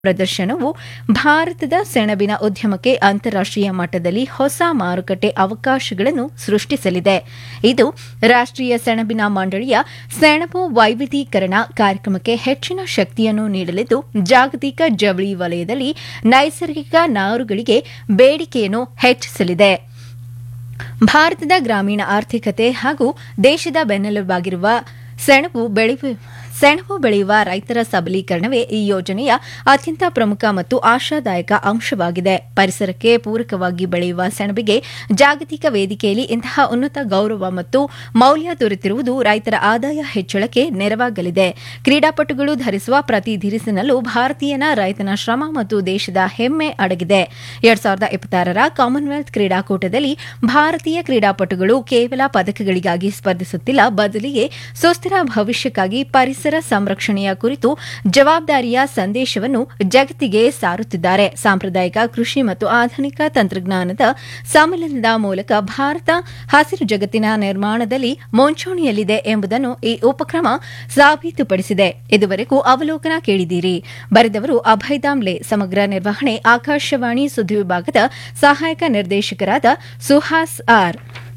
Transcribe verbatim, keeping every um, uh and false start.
ಪ್ರದರ್ಶನವು ಭಾರತದ ಸೆಣಬಿನ ಉದ್ಯಮಕ್ಕೆ ಅಂತಾರಾಷ್ಟೀಯ ಮಟ್ಟದಲ್ಲಿ ಹೊಸ ಮಾರುಕಟ್ಟೆ ಅವಕಾಶಗಳನ್ನು ಸೃಷ್ಟಿಸಲಿದೆ. ಇದು ರಾಷ್ಟೀಯ ಸೆಣಬಿನ ಮಂಡಳಿಯ ಸೆಣಬು ವೈವಿಧ್ಯೀಕರಣ ಕಾರ್ಯಕ್ರಮಕ್ಕೆ ಹೆಚ್ಚಿನ ಶಕ್ತಿಯನ್ನು ನೀಡಲಿದ್ದು, ಜಾಗತಿಕ ಜವಳಿ ವಲಯದಲ್ಲಿ ನೈಸರ್ಗಿಕ ನಾರುಗಳಿಗೆ ಬೇಡಿಕೆಯನ್ನು ಹೆಚ್ಚಿಸಲಿದೆ. ಭಾರತದ ಗ್ರಾಮೀಣ ಆರ್ಥಿಕತೆ ಹಾಗೂ ದೇಶದ ಬೆನ್ನೆಲುಬಾಗಿರುವ ಸೆಣಬು ಬೆಳೆಯುವ ಸೆಣಬು ಬೆಳೆಯುವ ರೈತರ ಸಬಲೀಕರಣವೇ ಈ ಯೋಜನೆಯ ಅತ್ಯಂತ ಪ್ರಮುಖ ಮತ್ತು ಆಶಾದಾಯಕ ಅಂಶವಾಗಿದೆ. ಪರಿಸರಕ್ಕೆ ಪೂರಕವಾಗಿ ಬೆಳೆಯುವ ಸೆಣಬಿಗೆ ಜಾಗತಿಕ ವೇದಿಕೆಯಲ್ಲಿ ಇಂತಹ ಉನ್ನತ ಗೌರವ ಮತ್ತು ಮೌಲ್ಯ ದೊರೆತಿರುವುದು ರೈತರ ಆದಾಯ ಹೆಚ್ಚಳಕ್ಕೆ ನೆರವಾಗಲಿದೆ. ಕ್ರೀಡಾಪಟುಗಳು ಧರಿಸುವ ಪ್ರತಿ ಧಿರಿಸಿನಲ್ಲೂ ಭಾರತೀಯನ ರೈತನ ಶ್ರಮ ಮತ್ತು ದೇಶದ ಹೆಮ್ಮೆ ಅಡಗಿದೆ. ಎರಡ್ ಸಾವಿರದ ಇಪ್ಪತ್ತಾರರ ಕಾಮನ್ವೆಲ್ತ್ ಕ್ರೀಡಾಕೂಟದಲ್ಲಿ ಭಾರತೀಯ ಕ್ರೀಡಾಪಟುಗಳು ಕೇವಲ ಪದಕಗಳಿಗಾಗಿ ಸ್ಪರ್ಧಿಸುತ್ತಿಲ್ಲ, ಬದಲಿಗೆ ಸುಸ್ಥಿರ ಭವಿಷ್ಯಕ್ಕಾಗಿ ಪರಿಸರ ಸಂರಕ್ಷಣೆಯ ಕುರಿತು ಜವಾಬ್ದಾರಿಯ ಸಂದೇಶವನ್ನು ಜಗತ್ತಿಗೆ ಸಾರುತ್ತಿದ್ದಾರೆ. ಸಾಂಪ್ರದಾಯಿಕ ಕೃಷಿ ಮತ್ತು ಆಧುನಿಕ ತಂತ್ರಜ್ಞಾನದ ಸಮ್ಮಿಲನದ ಮೂಲಕ ಭಾರತ ಹಸಿರು ಜಗತ್ತಿನ ನಿರ್ಮಾಣದಲ್ಲಿ ಮುಂಚೂಣಿಯಲ್ಲಿದೆ ಎಂಬುದನ್ನು ಈ ಉಪಕ್ರಮ ಸಾಬೀತುಪಡಿಸಿದೆ. ಇದುವರೆಗೂ ಅವಲೋಕನ ಕೇಳಿದ್ದೀರಿ. ಬರೆದವರು ಅಭಯ್ ದಾಮ್ಲೆ. ಸಮಗ್ರ ನಿರ್ವಹಣೆ ಆಕಾಶವಾಣಿ ಸುದ್ದಿ ವಿಭಾಗದ ಸಹಾಯಕ ನಿರ್ದೇಶಕರಾದ ಸುಹಾಸ್ ಆರ್.